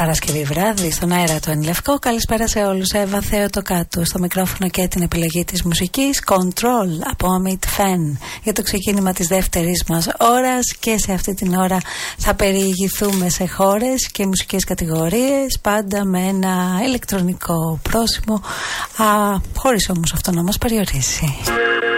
Παρασκευή βράδυ στον αέρα του Εν Λευκό. Καλησπέρα σε όλους. Εύα Θεοτοκάτου στο μικρόφωνο και την επιλογή της μουσικής. Control από Amit Fen για το ξεκίνημα της δεύτερης μας ώρας. Και σε αυτή την ώρα θα περιηγηθούμε σε χώρες και μουσικές κατηγορίες, πάντα με ένα ηλεκτρονικό πρόσημο, χωρίς όμως αυτό να μας περιορίσει.